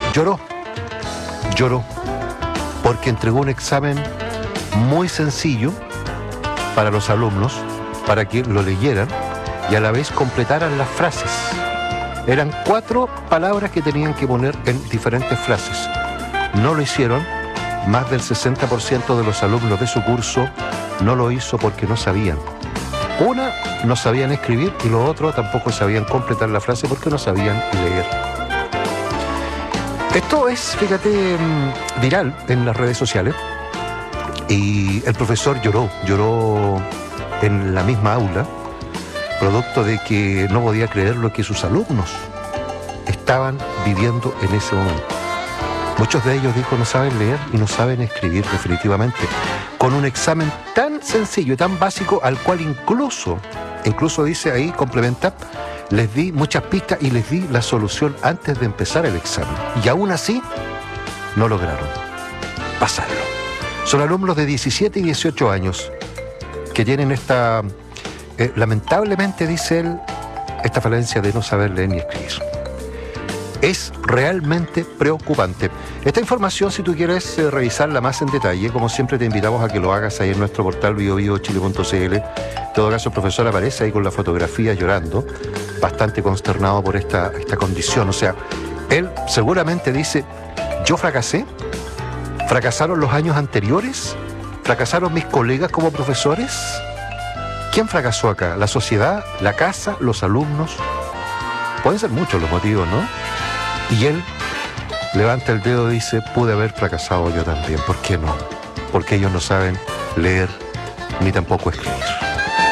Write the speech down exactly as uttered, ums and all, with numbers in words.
lloró, lloró, porque entregó un examen muy sencillo para los alumnos, para que lo leyeran y a la vez completaran las frases. Eran cuatro palabras que tenían que poner en diferentes frases. No lo hicieron. Más del sesenta por ciento de los alumnos de su curso no lo hizo porque no sabían. Una, no sabían escribir, y los otros tampoco sabían completar la frase porque no sabían leer. Esto es, fíjate, viral en las redes sociales. Y el profesor lloró, lloró en la misma aula, producto de que no podía creer lo que sus alumnos estaban viviendo en ese momento. Muchos de ellos, dijo, no saben leer y no saben escribir definitivamente, con un examen tan sencillo y tan básico al cual incluso, incluso dice ahí, complementa, les di muchas pistas y les di la solución antes de empezar el examen. Y aún así, no lograron pasarlo. Son alumnos de diecisiete y dieciocho años que tienen esta, eh, lamentablemente, dice él, esta falencia de no saber leer ni escribir. Es realmente preocupante. Esta información, si tú quieres eh, revisarla más en detalle, como siempre te invitamos a que lo hagas ahí en nuestro portal bio bio chile punto c l. En todo caso, el profesor aparece ahí con la fotografía llorando, bastante consternado por esta, esta condición. O sea, él seguramente dice, yo fracasé, fracasaron los años anteriores, fracasaron mis colegas como profesores. ¿Quién fracasó acá? ¿La sociedad? ¿La casa? ¿Los alumnos? Pueden ser muchos los motivos, ¿no? Y él levanta el dedo y dice, pude haber fracasado yo también. ¿Por qué no? Porque ellos no saben leer ni tampoco escribir.